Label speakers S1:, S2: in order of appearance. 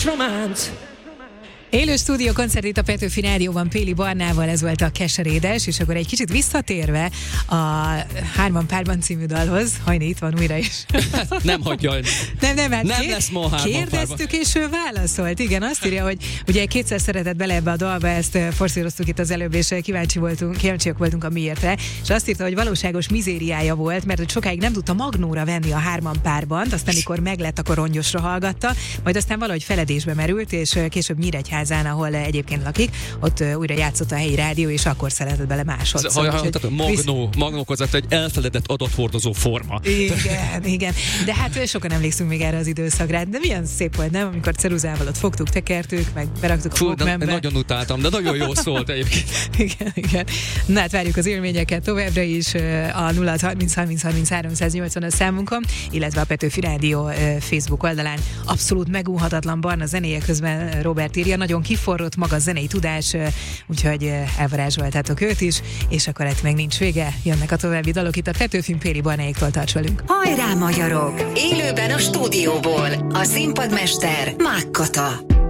S1: Románc.
S2: Élő stúdió koncert itt a Petőfi Rádióban Péli Barnával, ez volt a Keserédes, és akkor egy kicsit visszatérve a Hárman párban című dalhoz, Hajni itt van újra is.
S1: Nem hagyja.
S2: Nem
S1: lesz ma Hárman
S2: kérdeztük,
S1: párban.
S2: És ő válaszolt. Igen, azt írja, hogy ugye kétszer szeretett bele ebbe a dalba, ezt forszíroztuk itt az előbb, és kíváncsiak voltunk a miértre, és azt írta, hogy valóságos mizériája volt, mert hogy sokáig nem tudta magnóra venni a Hárman párban, aztán mikor meglett, akkor rongyosra hallgatta, majd aztán valahogy feledésbe merült, és később Nyíregyházán, ahol egyébként lakik, ott újra játszott a helyi rádió, és akkor szeretett bele másodszor.
S1: Magnó között egy elfeledett adathordozó forma.
S2: Igen. De hát sokan emlékszünk még erre az időszakra. De milyen szép volt, nem? Amikor ceruzával ott fogtuk, tekertük, meg beraktuk a Walkmanbe.
S1: Nagyon utáltam, de nagyon jó szólt egyébként.
S2: Igen. Na hát várjuk az élményeket továbbra is a 0630 számunkon, illetve a Petőfi Rádió Facebook oldalán. Abszolút megúhatatlan barna zenéje, közben Robert írja, nagyon kiforrott maga a zenei tudás, úgyhogy elvarázsoltátok őt is, és akkor itt meg nincs vége, jönnek a további dalok itt a Petőfin, Péli Barnáéktól, tarts velünk.
S3: Hajrá magyarok! Élőben a stúdióból a színpadmester Mák Kata.